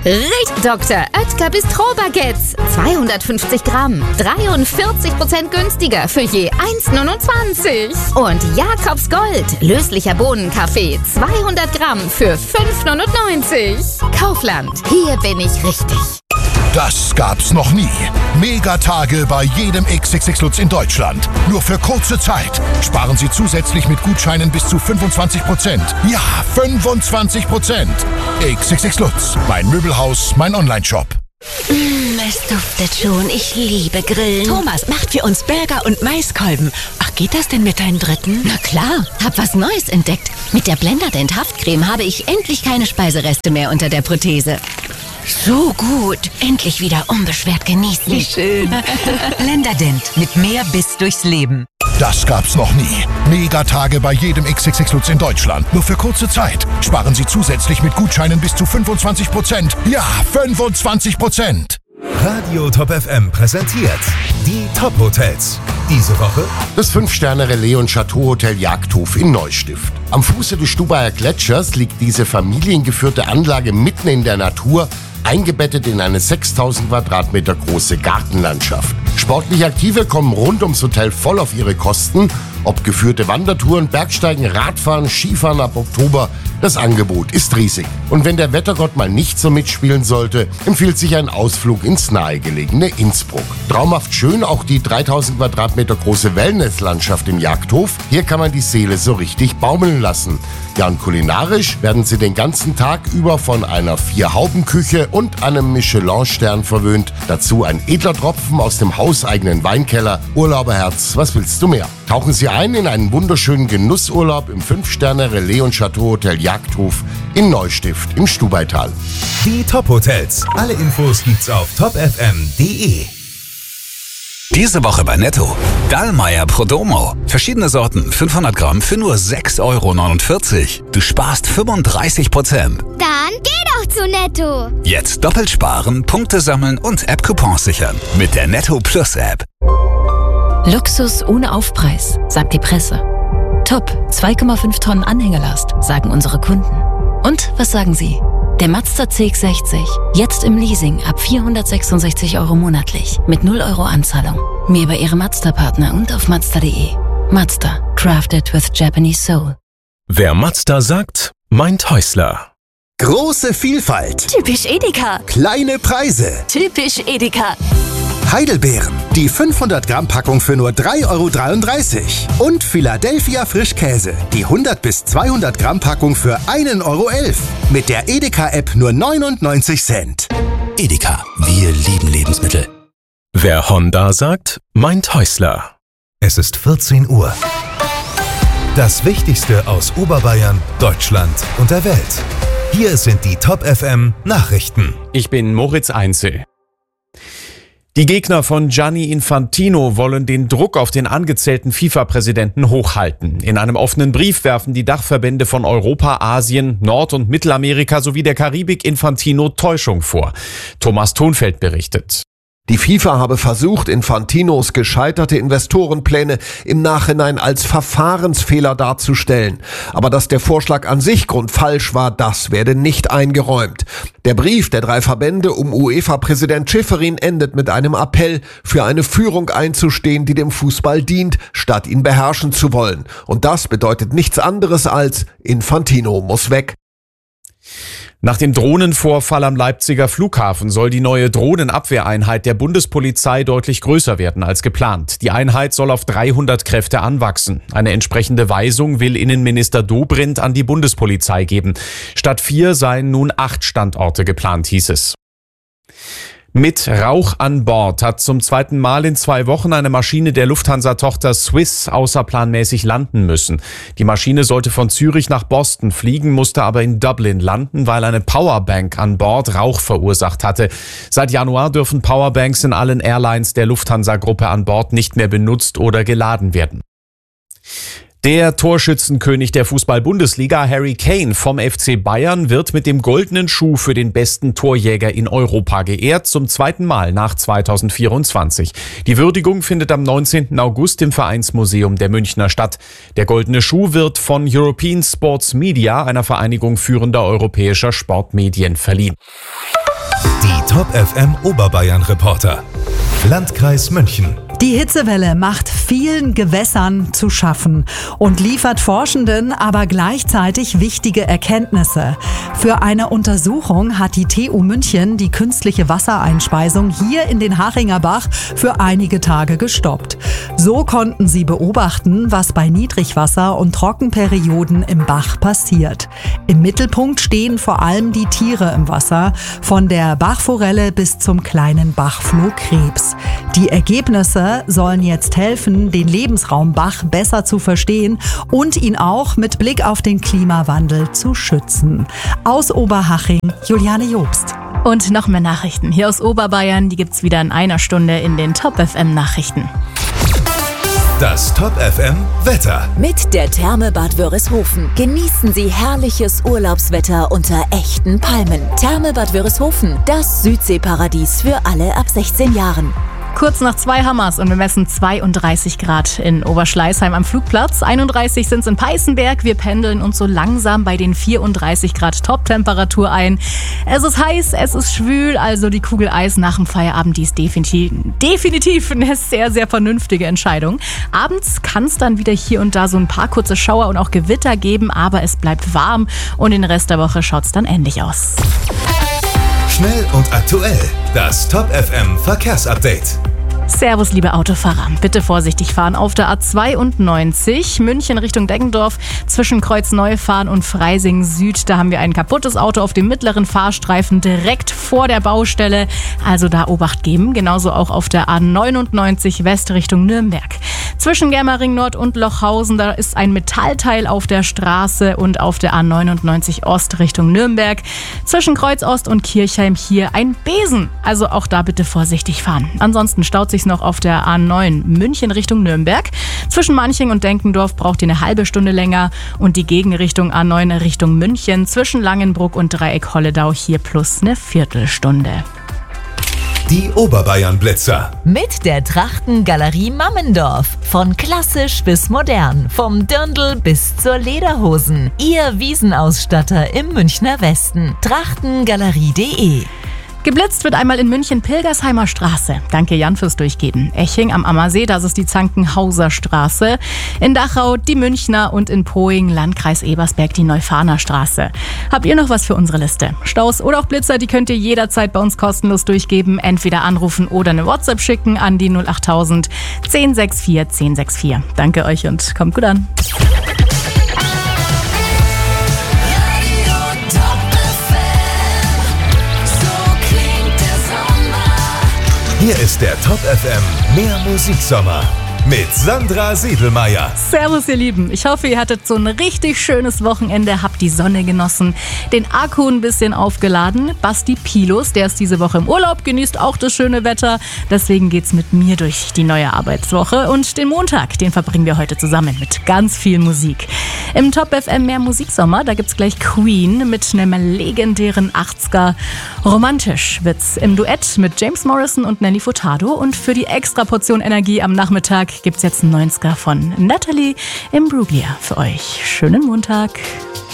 Richtig, Dr. Oetker Bistro-Baguettes. 250 Gramm. 43% günstiger für je 1,29. Und Jakobs Gold. Löslicher Bohnenkaffee. 200 Gramm für 5,99. Kaufland. Hier bin ich richtig. Das gab's noch nie. Megatage bei jedem XXX Lutz in Deutschland. Nur für kurze Zeit. Sparen Sie zusätzlich mit Gutscheinen bis zu 25%. Ja, 25%. XXX Lutz. Mein Möbelhaus, mein Onlineshop. Es duftet schon. Ich liebe Grillen. Thomas macht für uns Burger und Maiskolben. Ach, geht das denn mit deinem dritten? Na klar, hab was Neues entdeckt. Mit der Blenderdent Haftcreme habe ich endlich keine Speisereste mehr unter der Prothese. So gut. Endlich wieder unbeschwert genießen. Wie schön. Blenderdent mit mehr Biss durchs Leben. Das gab's noch nie. Megatage bei jedem XXX Lutz in Deutschland. Nur für kurze Zeit. Sparen Sie zusätzlich mit Gutscheinen bis zu 25%. Ja, 25%. Radio Top FM präsentiert die Top Hotels. Diese Woche das 5-Sterne-Relais- und Chateau-Hotel Jagdhof in Neustift. Am Fuße des Stubaier Gletschers liegt diese familiengeführte Anlage mitten in der Natur, eingebettet in eine 6000 Quadratmeter große Gartenlandschaft. Sportlich Aktive kommen rund ums Hotel voll auf ihre Kosten. Ob geführte Wandertouren, Bergsteigen, Radfahren, Skifahren ab Oktober, das Angebot ist riesig. Und wenn der Wettergott mal nicht so mitspielen sollte, empfiehlt sich ein Ausflug ins nahegelegene Innsbruck. Traumhaft schön auch die 3000 Quadratmeter große Wellnesslandschaft im Jagdhof. Hier kann man die Seele so richtig baumeln lassen. Ja, und kulinarisch werden Sie den ganzen Tag über von einer 4-Hauben-Küche und einem Michelin-Stern verwöhnt. Dazu ein edler Tropfen aus dem hauseigenen Weinkeller. Urlauberherz, was willst du mehr? Tauchen Sie ein in einen wunderschönen Genussurlaub im 5-Sterne-Relais- und Chateau-Hotel Jagdhof in Neustift im Stubaital. die Top Hotels. Alle Infos gibt's auf topfm.de. Diese Woche bei Netto. Dallmayr Prodomo. Verschiedene Sorten, 500 Gramm für nur 6,49 €. Du sparst 35%. Dann geh doch zu Netto. Jetzt doppelt sparen, Punkte sammeln und App-Coupons sichern. Mit der Netto Plus App. Luxus ohne Aufpreis, sagt die Presse. Top, 2,5 Tonnen Anhängelast, sagen unsere Kunden. Und was sagen Sie? Der Mazda CX-60, jetzt im Leasing ab 466 € monatlich, mit 0 € Anzahlung. Mehr bei Ihrem Mazda-Partner und auf Mazda.de. Mazda, crafted with Japanese soul. Wer Mazda sagt, meint Häusler. Große Vielfalt. Typisch Edeka. Kleine Preise. Typisch Edeka. Heidelbeeren. Die 500 Gramm Packung für nur 3,33 €. Und Philadelphia Frischkäse. Die 100 bis 200 Gramm Packung für 1,11 €. Mit der Edeka-App nur 99 Cent. Edeka. Wir lieben Lebensmittel. Wer Honda sagt, meint Häusler. Es ist 14 Uhr. Das Wichtigste aus Oberbayern, Deutschland und der Welt. Hier sind die Top FM Nachrichten. Ich bin Moritz Einzel. Die Gegner von Gianni Infantino wollen den Druck auf den angezählten FIFA-Präsidenten hochhalten. In einem offenen Brief werfen die Dachverbände von Europa, Asien, Nord- und Mittelamerika sowie der Karibik Infantino Täuschung vor. Thomas Thonfeld berichtet. Die FIFA habe versucht, Infantinos gescheiterte Investorenpläne im Nachhinein als Verfahrensfehler darzustellen. Aber dass der Vorschlag an sich grundfalsch war, das werde nicht eingeräumt. Der Brief der 3 Verbände um UEFA-Präsident Schäferin endet mit einem Appell, für eine Führung einzustehen, die dem Fußball dient, statt ihn beherrschen zu wollen. Und das bedeutet nichts anderes als Infantino muss weg. Nach dem Drohnenvorfall am Leipziger Flughafen soll die neue Drohnenabwehreinheit der Bundespolizei deutlich größer werden als geplant. Die Einheit soll auf 300 Kräfte anwachsen. Eine entsprechende Weisung will Innenminister Dobrindt an die Bundespolizei geben. Statt 4 seien nun 8 Standorte geplant, hieß es. Mit Rauch an Bord hat zum 2. Mal in 2 Wochen eine Maschine der Lufthansa-Tochter Swiss außerplanmäßig landen müssen. Die Maschine sollte von Zürich nach Boston fliegen, musste aber in Dublin landen, weil eine Powerbank an Bord Rauch verursacht hatte. Seit Januar dürfen Powerbanks in allen Airlines der Lufthansa-Gruppe an Bord nicht mehr benutzt oder geladen werden. Der Torschützenkönig der Fußball-Bundesliga, Harry Kane vom FC Bayern, wird mit dem goldenen Schuh für den besten Torjäger in Europa geehrt, zum 2. Mal nach 2024. Die Würdigung findet am 19. August im Vereinsmuseum der Münchner statt. Der goldene Schuh wird von European Sports Media, einer Vereinigung führender europäischer Sportmedien, verliehen. Die Top FM Oberbayern Reporter. Landkreis München. Die Hitzewelle macht vielen Gewässern zu schaffen und liefert Forschenden aber gleichzeitig wichtige Erkenntnisse. Für eine Untersuchung hat die TU München die künstliche Wassereinspeisung hier in den Hachinger Bach für einige Tage gestoppt. So konnten sie beobachten, was bei Niedrigwasser und Trockenperioden im Bach passiert. Im Mittelpunkt stehen vor allem die Tiere im Wasser, von der Bachforelle bis zum kleinen Bachflohkrebs. Die Ergebnisse sollen jetzt helfen, den Lebensraum Bach besser zu verstehen und ihn auch mit Blick auf den Klimawandel zu schützen. Aus Oberhaching, Juliane Jobst. Und noch mehr Nachrichten hier aus Oberbayern, die gibt's wieder in einer Stunde in den Top FM Nachrichten. Das Top FM Wetter. Mit der Therme Bad Wörishofen genießen Sie herrliches Urlaubswetter unter echten Palmen. Therme Bad Wörishofen, das Südseeparadies für alle ab 16 Jahren. Kurz nach 2 Hammers und wir messen 32 Grad in Oberschleißheim am Flugplatz. 31 sind es in Peißenberg. Wir pendeln uns so langsam bei den 34 Grad Top-Temperatur ein. Es ist heiß, es ist schwül, also die Kugel Eis nach dem Feierabend, die ist definitiv eine sehr, sehr vernünftige Entscheidung. Abends kann es dann wieder hier und da so ein paar kurze Schauer und auch Gewitter geben, aber es bleibt warm und den Rest der Woche schaut es dann ähnlich aus. Schnell und aktuell. Das Top FM Verkehrsupdate. Servus, liebe Autofahrer. Bitte vorsichtig fahren auf der A92 München Richtung Deggendorf zwischen Kreuzneufahren und Freising Süd. Da haben wir ein kaputtes Auto auf dem mittleren Fahrstreifen direkt vor der Baustelle. Also da Obacht geben. Genauso auch auf der A99 West Richtung Nürnberg. Zwischen Germering Nord und Lochhausen, da ist ein Metallteil auf der Straße und auf der A99 Ost Richtung Nürnberg. Zwischen Kreuz Ost und Kirchheim hier ein Besen. Also auch da bitte vorsichtig fahren. Ansonsten staut sich noch auf der A9 München Richtung Nürnberg. Zwischen Manching und Denkendorf braucht ihr eine halbe Stunde länger und die Gegenrichtung A9 Richtung München zwischen Langenbruck und Dreieck Holledau hier plus eine Viertelstunde. Die Oberbayern Blitzer. Mit der Trachtengalerie Mammendorf. Von klassisch bis modern. Vom Dirndl bis zur Lederhosen. Ihr Wiesenausstatter im Münchner Westen. Trachtengalerie.de. Geblitzt wird einmal in München Pilgersheimer Straße. Danke Jan fürs Durchgeben. Eching am Ammersee, das ist die Zankenhauser Straße. In Dachau die Münchner und in Poing, Landkreis Ebersberg, die Neufahner Straße. Habt ihr noch was für unsere Liste? Staus oder auch Blitzer, die könnt ihr jederzeit bei uns kostenlos durchgeben. Entweder anrufen oder eine WhatsApp schicken an die 08000 1064 1064. Danke euch und kommt gut an. Hier ist der Top FM Mehr Musiksommer mit Sandra Siedelmeier. Servus ihr Lieben, ich hoffe ihr hattet so ein richtig schönes Wochenende, habt die Sonne genossen, den Akku ein bisschen aufgeladen. Basti Pilos, der ist diese Woche im Urlaub, genießt auch das schöne Wetter. Deswegen geht's mit mir durch die neue Arbeitswoche und den Montag, den verbringen wir heute zusammen mit ganz viel Musik. Im Top FM Mehr Musiksommer, da gibt's gleich Queen mit einem legendären 80er. Romantisch wird's im Duett mit James Morrison und Nelly Furtado und für die extra Portion Energie am Nachmittag gibt's jetzt einen 90er von Natalie Imbruglia für euch. Schönen Montag.